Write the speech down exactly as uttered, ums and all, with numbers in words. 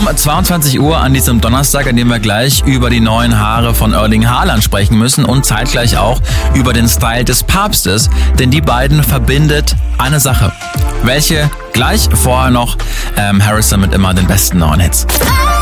Um zweiundzwanzig Uhr an diesem Donnerstag, an dem wir gleich über die neuen Haare von Erling Haaland sprechen müssen und zeitgleich auch über den Style des Papstes, denn die beiden verbindet eine Sache. Welche? Gleich vorher noch ähm, Harrison mit immer den besten neuen Hits.